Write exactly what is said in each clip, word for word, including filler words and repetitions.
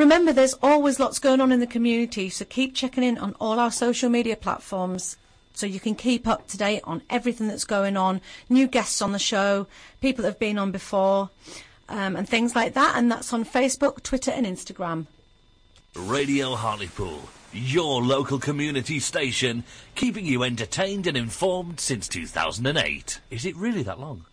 Remember, there's always lots going on in the community, so keep checking in on all our social media platforms so you can keep up to date on everything that's going on, new guests on the show, people that have been on before, um, and things like that. And that's on Facebook, Twitter and Instagram. Radio Hartlepool, your local community station, keeping you entertained and informed since two thousand eight. Is it really that long?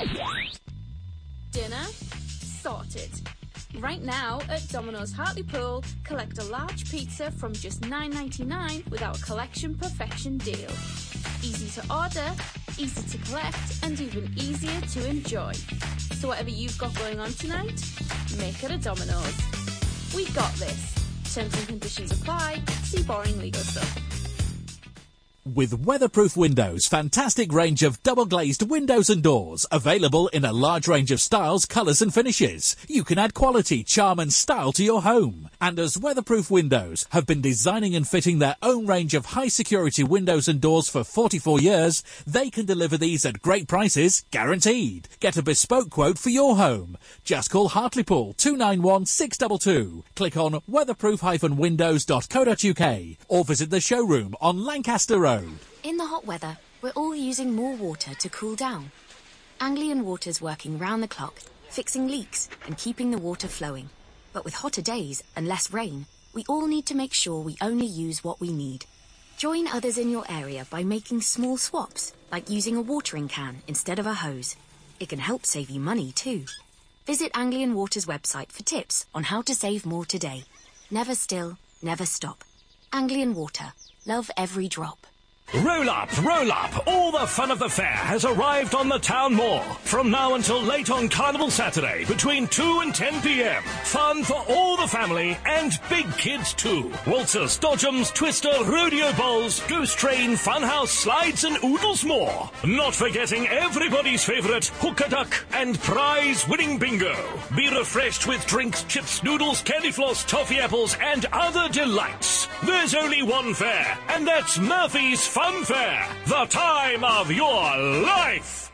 Dinner sorted. Right now at Domino's Hartlepool, collect a large pizza from just nine ninety-nine with our Collection Perfection deal. Easy to order, easy to collect, and even easier to enjoy. So whatever you've got going on tonight, make it a Domino's. We got this. Terms and conditions apply. See boring legal stuff. With Weatherproof Windows, fantastic range of double-glazed windows and doors, available in a large range of styles, colours and finishes. You can add quality, charm and style to your home. And as Weatherproof Windows have been designing and fitting their own range of high-security windows and doors for forty-four years, they can deliver these at great prices, guaranteed. Get a bespoke quote for your home. Just call Hartlepool two nine one six two two. Click on weatherproof dash windows dot co dot uk or visit the showroom on Lancaster Road. In the hot weather, we're all using more water to cool down. Anglian Water's working round the clock, fixing leaks and keeping the water flowing. But with hotter days and less rain, we all need to make sure we only use what we need. Join others in your area by making small swaps, like using a watering can instead of a hose. It can help save you money too. Visit Anglian Water's website for tips on how to save more today. Never still, never stop. Anglian Water. Love every drop. Roll up, roll up! All the fun of the fair has arrived on the town moor. From now until late on Carnival Saturday, between two and ten p.m. Fun for all the family and big kids too. Waltzers, dodgems, twister, rodeo bowls, ghost train, funhouse, slides and oodles more. Not forgetting everybody's favourite hooker duck and prize-winning bingo. Be refreshed with drinks, chips, noodles, candy floss, toffee apples and other delights. There's only one fair, and that's Murphy's Fun Fair, the time of your life.